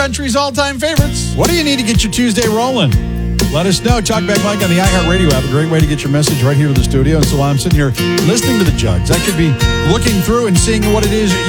country's all-time favorites. What do you need to get your Tuesday rolling? Let us know. Talkback Mike on the iHeartRadio app. A great way to get your message right here to the studio. And so while I'm sitting here listening to the jugs, I could be looking through and seeing what it is